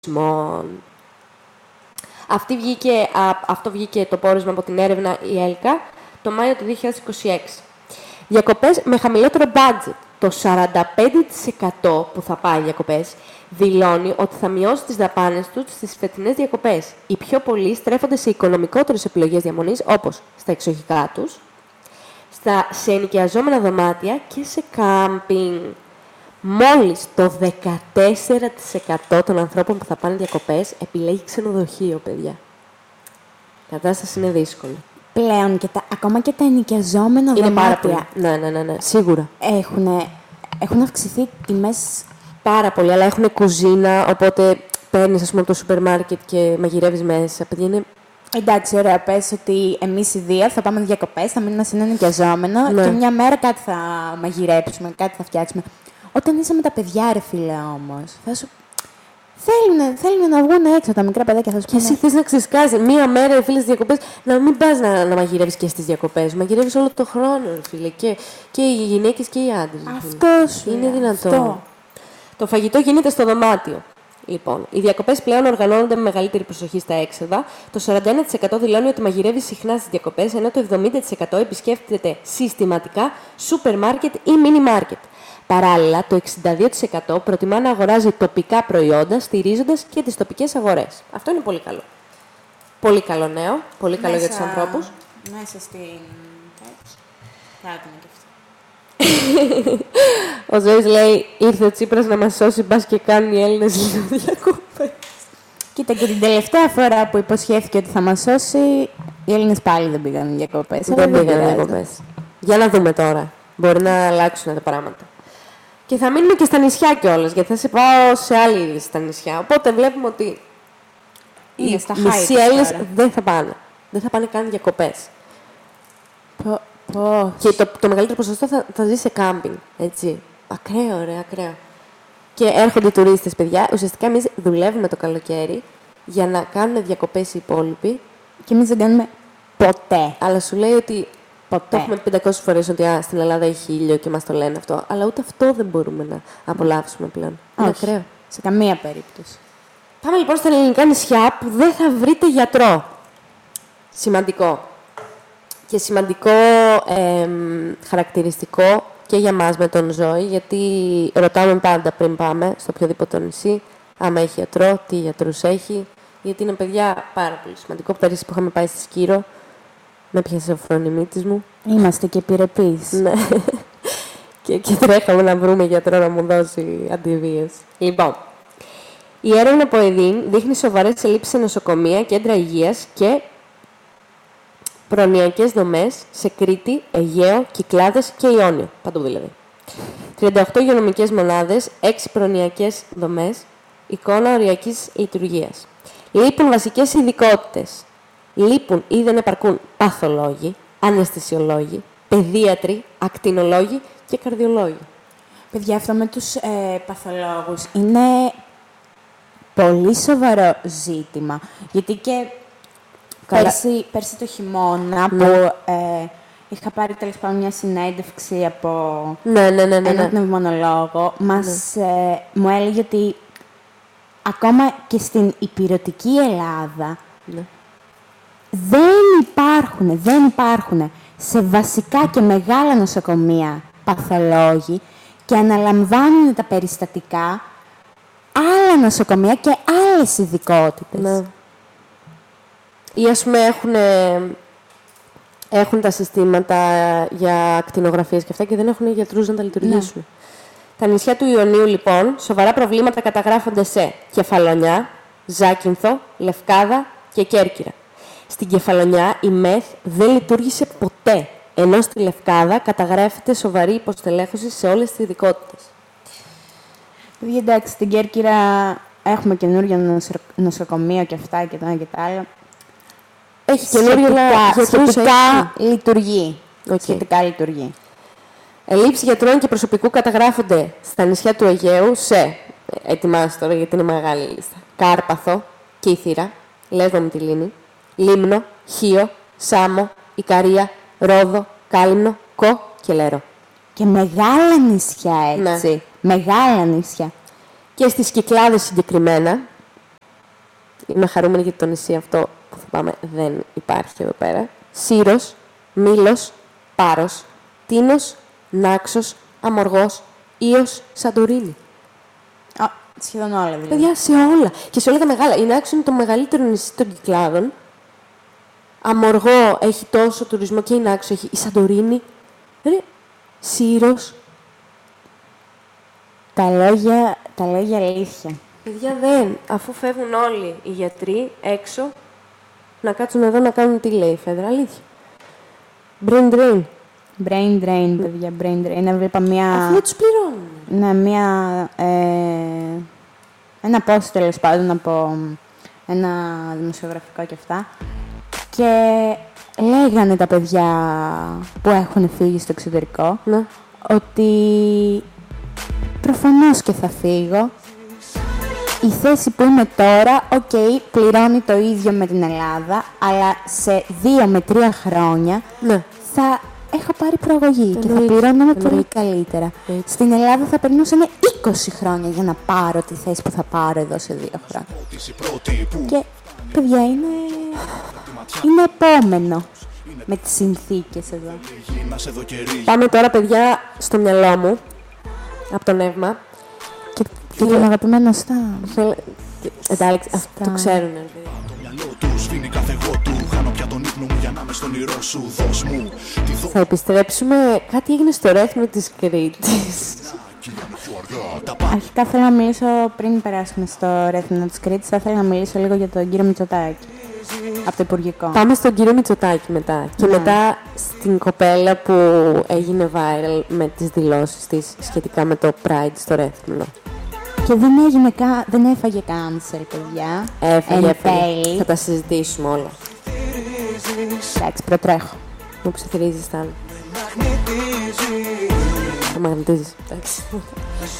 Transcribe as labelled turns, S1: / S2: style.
S1: τουρισμών. Αυτό βγήκε το πόρισμα από την έρευνα η ΕΛΚΑ το Μάιο του 2026. Διακοπές με χαμηλότερο budget. Το 45% που θα πάει διακοπές δηλώνει ότι θα μειώσει τις δαπάνες τους στις φετινές διακοπές. Οι πιο πολλοί στρέφονται σε οικονομικότερες επιλογές διαμονής, όπως στα εξοχικά τους, σε ενοικιαζόμενα δωμάτια και σε κάμπινγκ. Μόλις το 14% των ανθρώπων που θα πάνε διακοπές επιλέγει ξενοδοχείο, παιδιά. Η κατάσταση είναι δύσκολη.
S2: Πλέον ακόμα και τα ενοικιαζόμενα
S1: Είναι πάρα
S2: δωμάτια
S1: πολύ. Ναι, σίγουρα.
S2: έχουν αυξηθεί τιμές
S1: Πάρα πολύ, αλλά έχουν κουζίνα, οπότε παίρνεις, ας πούμε, από το σούπερ μάρκετ και μαγειρεύεις μέσα. Παιδιά, είναι...
S2: Εντάξει, ωραία, πες ότι εμείς οι δύο θα πάμε διακοπές, θα μείνουμε σε ένα ενοικιαζόμενο και μια μέρα κάτι θα μαγειρέψουμε, κάτι θα φτιάξουμε. Όταν είσαι με τα παιδιά, ρε φίλε, όμως, θα σου... Θέλουν να βγουν έξω τα μικρά παιδάκια, θα σου πούνε.
S1: Και εσύ θες να ξεσκάσεις μία μέρα, ρε φίλε, στις διακοπές, να μην πας να μαγειρεύεις και στις διακοπές. Μαγειρεύεις όλο το χρόνο, ρε φίλε, και οι γυναίκες και οι άντρες.
S2: Αυτό σου
S1: είναι δυνατό. Το φαγητό γίνεται στο δωμάτιο. Λοιπόν, οι διακοπές πλέον οργανώνονται με μεγαλύτερη προσοχή στα έξοδα. Το 41% δηλώνει ότι μαγειρεύει συχνά στις διακοπές, ενώ το 70% επισκέφτεται συστηματικά σούπερ μάρκετ ή μίνι μάρκετ. Παράλληλα, το 62% προτιμά να αγοράζει τοπικά προϊόντα, στηρίζοντας και τις τοπικές αγορές. Αυτό είναι πολύ καλό. Πολύ καλό νέο, πολύ καλό για τους ανθρώπους.
S2: Μέσα στην... Κάτι με το αυτό.
S1: Ο Ζωής λέει, ήρθε ο Τσίπρας να μας σώσει, μπας και κάνουν οι Έλληνες λίγο διακοπές.
S2: Κοίτα, και την τελευταία φορά που υποσχέθηκε ότι θα μας σώσει, οι Έλληνες πάλι δεν πήγαν διακοπές.
S1: Δεν πήγαν διακοπές. Για να δούμε τώρα. Μπορεί να αλλάξουν τα πράγματα. Και θα μείνουμε και στα νησιά κιόλας, γιατί θα σε πάω σε άλλη είδηση στα νησιά. Οπότε βλέπουμε ότι οι μισοί Έλληνες δεν θα πάνε. Δεν θα πάνε καν διακοπές. Και το μεγαλύτερο ποσοστό θα ζει σε κάμπινγκ, έτσι. Ακραίο, ρε, ακραίο. Και έρχονται οι τουρίστες, παιδιά. Ουσιαστικά εμείς δουλεύουμε το καλοκαίρι για να κάνουν διακοπές οι υπόλοιποι.
S2: Και εμείς δεν κάνουμε ποτέ.
S1: Αλλά σου λέει ότι το έχουμε 500 φορές ότι στην Ελλάδα έχει ήλιο και μας το λένε αυτό. Αλλά ούτε αυτό δεν μπορούμε να απολαύσουμε πλέον.
S2: Όχι.
S1: Είναι ακραίο.
S2: Σε καμία περίπτωση.
S1: Πάμε λοιπόν στα ελληνικά νησιά που δεν θα βρείτε γιατρό. Σημαντικό. Και σημαντικό χαρακτηριστικό και για μας με τον Ζώη, γιατί ρωτάμε πάντα πριν πάμε στο οποιοδήποτε νησί, άμα έχει γιατρό, τι γιατρούς έχει, γιατί είναι, παιδιά, πάρα πολύ σημαντικό. Πέρυσι που είχαμε πάει στη Σκύρο, με πιάσε ο φρονιμίτης μου.
S2: Είμαστε και επιρρεπείς.
S1: Ναι. και τρέχαμε να βρούμε γιατρό να μου δώσει αντιβίωση. Λοιπόν, η έρευνα ΠΟΕΔΗΝ δείχνει σοβαρές ελλείψεις σε νοσοκομεία, κέντρα υγείας και προνοιακές δομές σε Κρήτη, Αιγαίο, Κυκλάδες και Ιόνιο. Παντού δηλαδή. 38 υγειονομικές μονάδες, 6 προνοιακές δομές, εικόνα οριακής λειτουργίας. Λείπουν βασικές ειδικότητες. Λείπουν ή δεν επαρκούν παθολόγοι, αναισθησιολόγοι, παιδίατροι, ακτινολόγοι και καρδιολόγοι.
S2: Παιδιά, αυτό με τους παθολόγους είναι πολύ σοβαρό ζήτημα. Γιατί και πέρσι το χειμώνα που είχα πάρει τέλος πάντων μια συνέντευξη από έναν πνευμονολόγο, μου έλεγε ότι ακόμα και στην ηπειρωτική Ελλάδα δεν υπάρχουν σε βασικά και μεγάλα νοσοκομεία παθολόγοι και αναλαμβάνουν τα περιστατικά άλλα νοσοκομεία και άλλες ειδικότητες.
S1: Ναι. Ή ας πούμε έχουν τα συστήματα για ακτινογραφίες και αυτά και δεν έχουν γιατρούς να τα λειτουργήσουν. Ναι. Τα νησιά του Ιωνίου, λοιπόν, σοβαρά προβλήματα καταγράφονται σε Κεφαλονιά, Ζάκυνθο, Λευκάδα και Κέρκυρα. Στην Κεφαλονιά η ΜΕΘ δεν λειτουργήσε ποτέ, ενώ στη Λευκάδα καταγράφεται σοβαρή υποστελέχωση σε όλες τις ειδικότητες.
S2: Εντάξει, στην Κέρκυρα έχουμε καινούργιο νοσοκομείο και αυτά και τα ένα και τα άλλα.
S1: Έχει καινούργιο
S2: σχετικά λειτουργεί. Σχετικά λειτουργεί.
S1: Ελλείψεις γιατρών και προσωπικού καταγράφονται στα νησιά του Αιγαίου σε, ετοιμάσαι τώρα γιατί είναι μεγάλη λίστα, Κάρπαθο, Κύθυρα, Λέσβο Μυτιλήνη, Λίμνο, Χίο, Σάμο, Ικαρία, Ρόδο, Κάλυμνο, Κο και Λέρο.
S2: Και μεγάλα νησιά, έτσι. Ναι. Μεγάλα νησιά.
S1: Και στις Κυκλάδες συγκεκριμένα, είμαι χαρούμενη γιατί το νησί αυτό που θα πάμε δεν υπάρχει εδώ πέρα. Σύρος, Μήλος, Πάρος, Τίνος, Νάξος, Αμοργός, Ίος, Σαντορίνη.
S2: Σχεδόν όλα δηλαδή.
S1: Παιδιά, σε όλα. Και σε όλα τα μεγάλα. Η Νάξος είναι το μεγαλύτερο νησί των Κυκλάδων. Αμοργό έχει τόσο τουρισμό και η Νάξος έχει. Η Σαντορίνη. Σύρος.
S2: Τα λόγια αλήθεια.
S1: Παιδιά, δεν. Αφού φεύγουν όλοι οι γιατροί έξω, να κάτσουν εδώ να κάνουν τι λέει η Φέδρα. Αλήθεια. Brain drain.
S2: Brain drain, παιδιά, brain drain. Έβλεπα μία...
S1: Αφού δεν τους πληρώνουν.
S2: Ναι, ένα post τέλος πάντων από ένα δημοσιογραφικό και αυτά. Και λέγανε τα παιδιά που έχουν φύγει στο εξωτερικό,
S1: ναι,
S2: ότι προφανώς και θα φύγω. Η θέση που είμαι τώρα, πληρώνει το ίδιο με την Ελλάδα, αλλά σε 2 με 3 χρόνια
S1: ναι,
S2: θα έχω πάρει προαγωγή και θα πληρώνω πολύ καλύτερα. Στην Ελλάδα θα περνούσαν 20 χρόνια για να πάρω τη θέση που θα πάρω εδώ σε 2 χρόνια. Και, παιδιά, είναι επόμενο με τις συνθήκες εδώ.
S1: Πάμε τώρα, παιδιά, στο μυαλό μου, από το νεύμα.
S2: Και τον αγαπημένο Σταμ.
S1: Εντάξει, αυτό το ξέρουν. Θα επιστρέψουμε. Κάτι έγινε στο Ρέθμνο της Κρήτης.
S2: Αρχικά θέλω να μιλήσω, πριν περάσουμε στο Ρέθμνο της Κρήτης, θα ήθελα να μιλήσω λίγο για τον κύριο Μητσοτάκη. Από το Υπουργικό.
S1: Πάμε στον κύριο Μητσοτάκη μετά. Ναι. Και μετά στην κοπέλα που έγινε viral με τις δηλώσεις της σχετικά με το Pride στο Ρέθμνο.
S2: Και δεν έφαγε cancel, παιδιά.
S1: Έφαγε. Θα τα συζητήσουμε όλα.
S2: Εντάξει, προτρέχω.
S1: Μου ψιθυρίζεις τα άλλα. Το μαγνητίζεις. Εντάξει.